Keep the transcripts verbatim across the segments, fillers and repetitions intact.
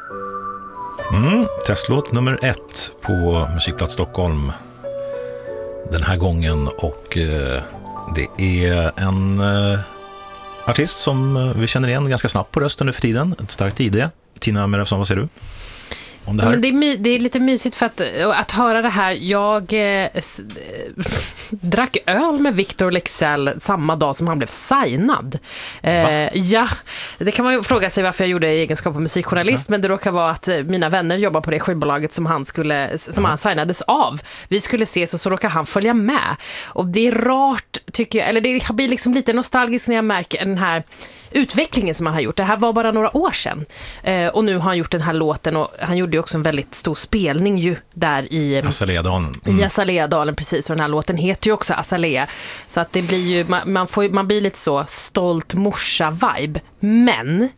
Mm, testlåt nummer ett på Musikplats Stockholm den här gången, och eh, det är en eh, artist som vi känner igen ganska snabbt på rösten nu för tiden, ett starkt I D. Tina Merefsson, vad säger du om det här? Men det, är my- det är lite mysigt för att, att höra det här. Jag eh, s- drack öl med Victor Leksell samma dag som han blev signad. Eh, ja, det kan man ju fråga sig varför jag gjorde i egenskap av musikjournalist, ja. Men det råkar vara att mina vänner jobbar på det skivbolaget som han skulle som ja. han signades av. Vi skulle ses och så råkar han följa med. Och det är rart, tycker jag, eller det blir liksom lite nostalgiskt när jag märker den här utvecklingen som han har gjort. Det här var bara några år sedan. Eh, och nu har han gjort den här låten, och han gjorde ju också en väldigt stor spelning ju där i Azalea-dalen. Mm. I Azalea-dalen, precis. Och den här låten heter ju också Azalea. Så att det blir ju, man, man, får, man blir lite så stolt morsa-vibe. Men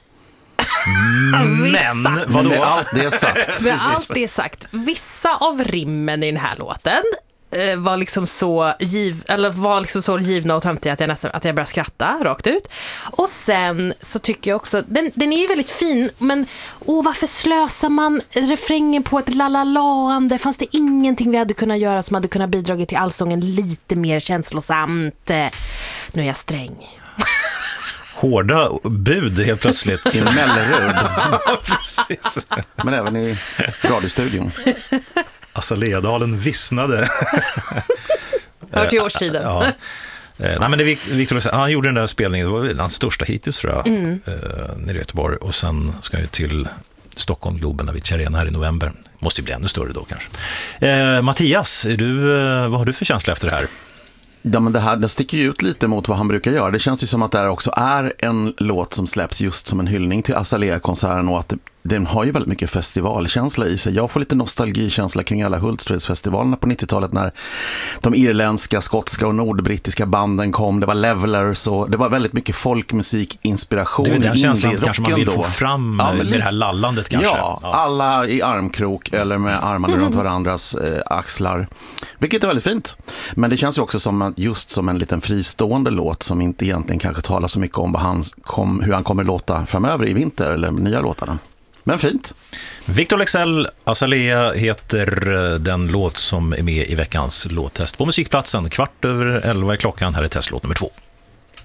Men, vadå? Med allt det sagt. Med allt det sagt, vissa av rimmen i den här låten var liksom så giv, eller var liksom så givna och töntiga att jag nästan att jag började skratta rakt ut. Och sen så tycker jag också den, den är ju väldigt fin, men åh, varför slösar man refrängen på ett lalalaande? Fanns det ingenting vi hade kunnat göra som hade kunnat bidra till allsången lite mer känslosamt? Nu är jag sträng. Hårda bud helt plötsligt. I Mellerud. Precis. Men även i radiostudion. Azalea-dalen vissnade. Hör till årstiden. Ja. Nej, men det Victor, han gjorde den där spelningen, det var väl hans största hittills, tror jag, mm. nere i Göteborg, och sen ska jag till Stockholm Globen vid Arena här i november. Måste ju bli ännu större då kanske. Eh, Mattias, är du, vad har du för känsla efter det här? Ja, men det här det sticker ju ut lite mot vad han brukar göra. Det känns ju som att det här också är en låt som släpps just som en hyllning till Azalea-konserten, och att det, den har ju väldigt mycket festivalkänsla i sig. Jag får lite nostalgikänsla kring alla Hultströms-festivalerna på nittiotalet när de irländska, skotska och nordbrittiska banden kom. Det var Levelers och det var väldigt mycket folkmusik-inspiration. Det är den känslan kanske man vill då få fram ja, med det här lallandet kanske. Ja, ja, alla i armkrok eller med armarna mm. runt varandras eh, axlar. Vilket är väldigt fint. Men det känns ju också som just som en liten fristående låt som inte egentligen kanske talar så mycket om vad han kom, hur han kommer låta framöver i vinter eller nya låtarna. Men fint. Victor Leksell, Azalea heter den låt som är med i veckans låttest på Musikplatsen. Kvart över elva är klockan. Här är testlåt nummer två.